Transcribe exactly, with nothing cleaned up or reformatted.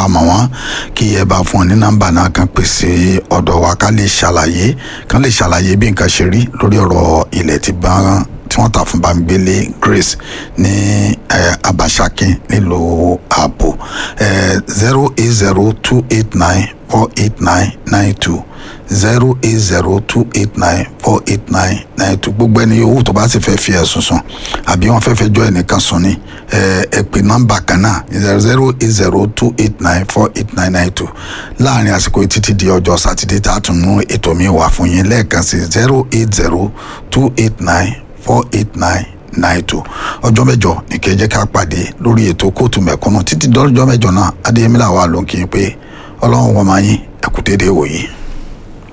pamọ́ wọn kí ẹ bá fún ọ ní nọ́mbà náà kan pèsè ọ̀dọ̀ wa ká lè ṣàlàyé kan lè ṣàlàyé bí nǹkan ṣe rí lórí ọ̀rọ̀ ilẹ̀ tí bá tí wọ́n tà fún Bámigbélé Grace ní Abasakin nílùú Ààbò zero eight zero two eight nine four eight nine nine two zero eight zero two eight nine four eight nine nine two. Gbogbo ẹni owó tó bá sì fẹ́ fi ẹ̀sùn sùn àbí wọ́n fẹ́ fẹ́ jọ ẹnìkan sùn ní ẹ pè nọ́mbà kan náà zero eight zero two eight nine four eight nine nine two. láàrin àsìkò títí di ọjọ́ sátidé tá a tún mú ètò mi wá fún yín lẹ́ẹ̀kan sí zero eight zero two eight nine four eight nine nine two. ọjọ́ mẹ́jọ ní kẹ́ jẹ́ ká pàdé lórí ètò kóòtù mẹ̀kúnnù títí dọ́jọ́ mẹ́jọ náà Adéyẹmí làwọn àlòkì pé Ọlọ́run wọ́n máa yín ẹ̀kú déédéé wòye.